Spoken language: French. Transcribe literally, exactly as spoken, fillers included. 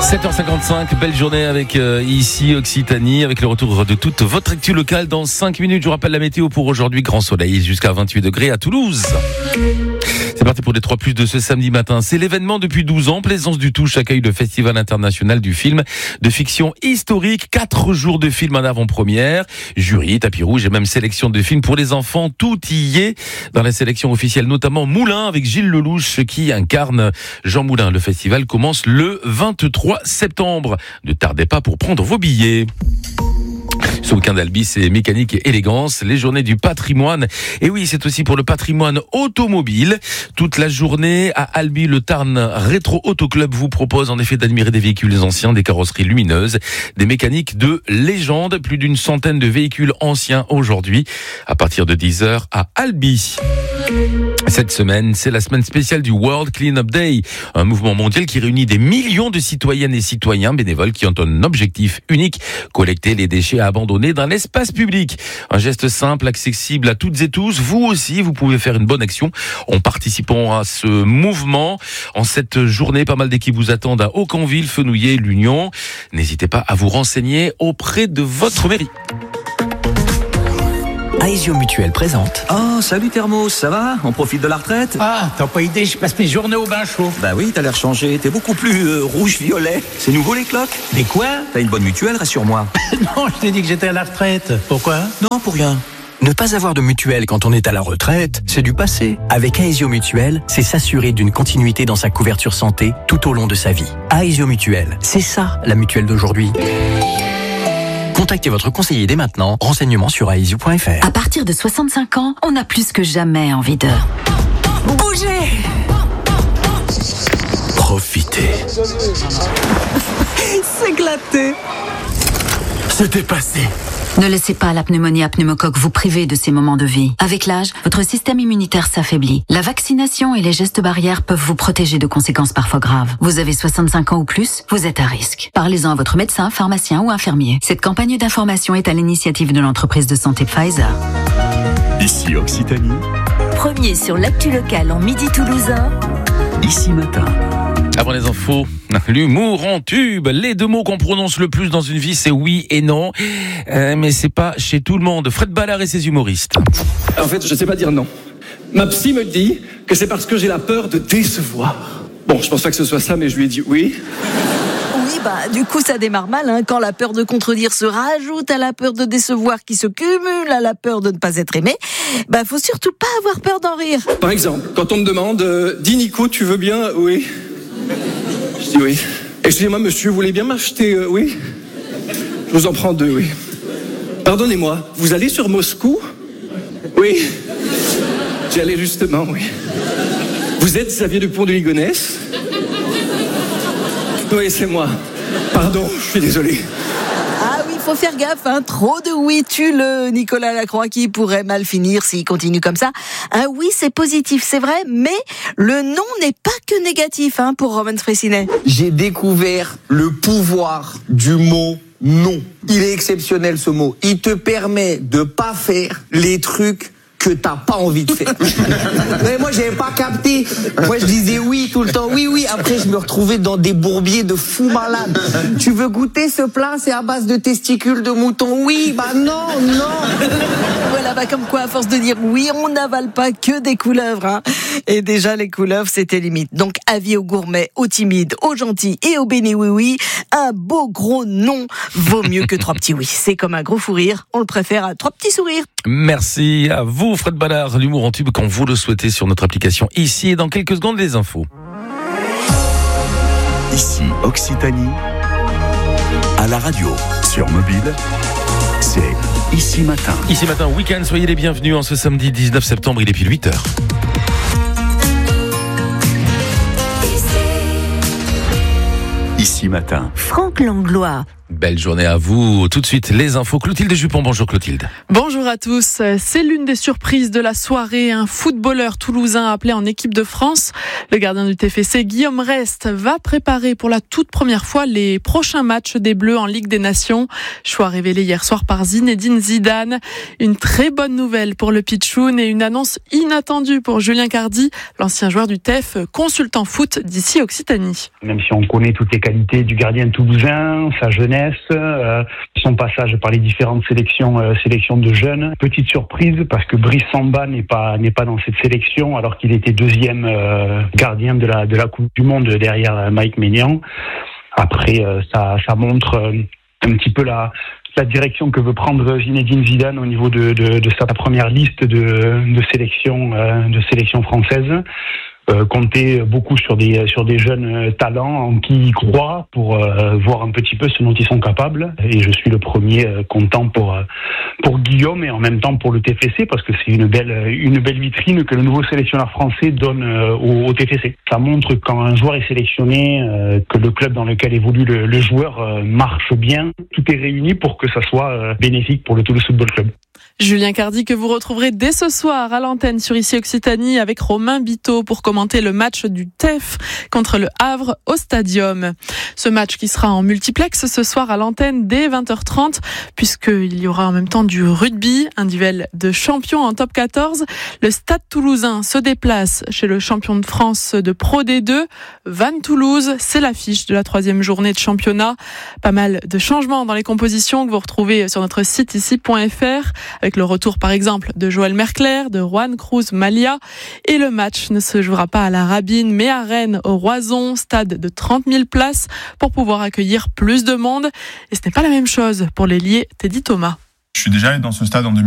sept heures cinquante-cinq, belle journée avec euh, ici Occitanie, avec le retour de toute votre actu locale dans cinq minutes. Je vous rappelle la météo pour aujourd'hui, grand soleil jusqu'à vingt-huit degrés à Toulouse. C'est parti pour les trois plus de ce samedi matin. C'est l'événement depuis douze ans. Plaisance du Touche accueille le Festival international du film de fiction historique. Quatre jours de film en avant-première. Jury, tapis rouge et même sélection de films pour les enfants. Tout y est dans la sélection officielle, notamment Moulin avec Gilles Lelouch qui incarne Jean Moulin. Le festival commence le vingt-trois septembre. Ne tardez pas pour prendre vos billets. Ce week-end Albi, c'est mécanique et élégance, les journées du patrimoine. Et oui, c'est aussi pour le patrimoine automobile. Toute la journée à Albi, le Tarn Rétro Auto Club vous propose en effet d'admirer des véhicules anciens, des carrosseries lumineuses, des mécaniques de légende. Plus d'une centaine de véhicules anciens aujourd'hui, à partir de dix heures à Albi. Cette semaine, c'est la semaine spéciale du World Cleanup Day, un mouvement mondial qui réunit des millions de citoyennes et citoyens bénévoles qui ont un objectif unique, collecter les déchets abandonnés dans l'espace public. Un geste simple, accessible à toutes et tous. Vous aussi, vous pouvez faire une bonne action en participant à ce mouvement. En cette journée, pas mal d'équipes vous attendent à Aucanville, Fenouillet, l'Union. N'hésitez pas à vous renseigner auprès de votre mairie. Aesio Mutuel présente. Oh, salut Thermos, ça va? On profite de la retraite? Ah, t'as pas idée, je passe mes journées au bain chaud. Bah oui, t'as l'air changé, t'es beaucoup plus euh, rouge-violet. C'est nouveau les cloques? Mais quoi? T'as une bonne mutuelle, rassure-moi. Non, je t'ai dit que j'étais à la retraite. Pourquoi? Non, pour rien. Ne pas avoir de mutuelle quand on est à la retraite, c'est du passé. Avec Aesio Mutuel, c'est s'assurer d'une continuité dans sa couverture santé tout au long de sa vie. Aesio Mutuel, c'est ça la mutuelle d'aujourd'hui. Contactez votre conseiller dès maintenant. Renseignements sur aesio point f r. À partir de soixante-cinq ans, on a plus que jamais envie de bouger. Profitez. S'éclater. Se dépasser. Ne laissez pas la pneumonie à pneumocoque vous priver de ces moments de vie. Avec l'âge, votre système immunitaire s'affaiblit. La vaccination et les gestes barrières peuvent vous protéger de conséquences parfois graves. Vous avez soixante-cinq ans ou plus, vous êtes à risque. Parlez-en à votre médecin, pharmacien ou infirmier. Cette campagne d'information est à l'initiative de l'entreprise de santé Pfizer. Ici Occitanie. Premier sur l'actu locale en midi toulousain. Ici Matin. Avant les infos, l'humour en tube. Les deux mots qu'on prononce le plus dans une vie, c'est oui et non. Euh, mais c'est pas chez tout le monde. Fred Ballard et ses humoristes. En fait, je sais pas dire non. Ma psy me dit que c'est parce que j'ai la peur de décevoir. Bon, je pense pas que ce soit ça, mais je lui ai dit oui. Oui, bah, du coup, ça démarre mal, hein, quand la peur de contredire se rajoute à la peur de décevoir qui se cumule à la peur de ne pas être aimé. Bah, faut surtout pas avoir peur d'en rire. Par exemple, quand on me demande euh, « Dis Nico, tu veux bien ?» Oui. Je dis oui. Excusez-moi, monsieur, vous voulez bien m'acheter euh, oui. Je vous en prends deux, oui. Pardonnez-moi, vous allez sur Moscou? Oui. J'y allais justement, oui. Vous êtes Xavier Dupont de Ligonnès? Oui, c'est moi. Pardon, je suis désolé. Ah oui, faut faire gaffe, hein. Trop de oui tue le Nicolas Lacroix qui pourrait mal finir s'il continue comme ça. Un oui, c'est positif, c'est vrai, mais le non n'est pas que négatif, hein, pour Roman Fressinet. J'ai découvert le pouvoir du mot non. Il est exceptionnel ce mot. Il te permet de pas faire les trucs que t'as pas envie de faire. Mais moi, j'avais pas capté. Moi, je disais oui tout le temps. Oui, oui. Après, je me retrouvais dans des bourbiers de fous malades. Tu veux goûter ce plat? C'est à base de testicules de mouton. Oui, bah non, non. Voilà, bah comme quoi, à force de dire oui, on n'avale pas que des couleuvres, hein. Et déjà, les couleuvres, c'était limite. Donc, avis aux gourmets, aux timides, aux gentils et aux bénis oui-oui, un beau gros non vaut mieux que trois petits oui. C'est comme un gros fou rire. On le préfère à trois petits sourires. Merci à vous, Fred Ballard. L'humour en tube quand vous le souhaitez sur notre application ici. Et dans quelques secondes, les infos. Ici Occitanie. À la radio, sur mobile, c'est Ici Matin. Ici Matin, week-end, soyez les bienvenus en ce samedi dix-neuf septembre, il est pile huit heures. Ici Matin. Franck Langlois, Belle journée à vous. Tout de suite, les infos. Clotilde Jupon, bonjour Clotilde. Bonjour à tous. C'est l'une des surprises de la soirée. Un footballeur toulousain appelé en équipe de France. Le gardien du T F C, Guillaume Rest, va préparer pour la toute première fois les prochains matchs des Bleus en Ligue des Nations. Choix révélé hier soir par Zinedine Zidane. Une très bonne nouvelle pour le Pitchoun et une annonce inattendue pour Julien Cardy, l'ancien joueur du T F, consultant foot d'ici Occitanie. Même si on connaît toutes les qualités du gardien toulousain, sa jeunesse, Euh, son passage par les différentes sélections euh, sélections de jeunes. Petite surprise parce que Brice Samba n'est pas n'est pas dans cette sélection alors qu'il était deuxième euh, gardien de la de la Coupe du Monde derrière Mike Maignan. Après euh, ça ça montre euh, un petit peu la la direction que veut prendre Zinedine Zidane au niveau de de, de sa première liste de de sélections euh, de sélections françaises. Euh, compter beaucoup sur des sur des jeunes talents en qui il croit pour euh, voir un petit peu ce dont ils sont capables. Et je suis le premier euh, content pour euh, pour Guillaume et en même temps pour le T F C parce que c'est une belle une belle vitrine que le nouveau sélectionneur français donne euh, au, au T F C. Ça montre quand un joueur est sélectionné euh, que le club dans lequel évolue le, le joueur euh, marche bien. Tout est réuni pour que ça soit euh, bénéfique pour le Toulouse Football Club. Julien Cardy que vous retrouverez dès ce soir à l'antenne sur Ici Occitanie avec Romain Biteau pour commenter le match du T F contre le Havre au Stadium. Ce match qui sera en multiplex ce soir à l'antenne dès vingt heures trente puisqu'il y aura en même temps du rugby, un duel de champions en top quatorze. Le Stade Toulousain se déplace chez le champion de France de Pro D deux, Vannes Toulouse. C'est l'affiche de la troisième journée de championnat. Pas mal de changements dans les compositions que vous retrouvez sur notre site ici point f r. Avec le retour par exemple de Joël Mercler, de Juan Cruz Malia. Et le match ne se jouera pas à la Rabine mais à Rennes au Roison, stade de trente mille places pour pouvoir accueillir plus de monde. Et ce n'est pas la même chose pour l'ailier Teddy Thomas. Je suis déjà allé dans ce stade en deux mille